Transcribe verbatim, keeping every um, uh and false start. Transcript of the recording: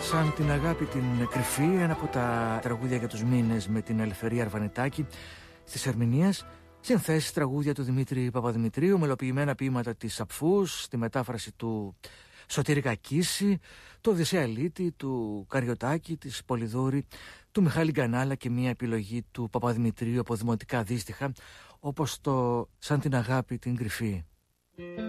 Σαν την αγάπη την κρυφή, ένα από τα τραγούδια για τους μήνες με την Ελευθερία Αρβανιτάκη στις ερμηνείες, συνθέσεις τραγούδια του Δημήτρη Παπαδημητρίου, μελοποιημένα ποίηματα της Απφούς, στη μετάφραση του Σωτήρη Κακίση, του Οδυσσέα Ελίτη, του Καριωτάκη, της Πολυδούρη, του Μιχάλη Γκανάλα και μια επιλογή του Παπαδημητρίου από δημοτικά δύστιχα, όπως το «Σαν την αγάπη την κρυφή».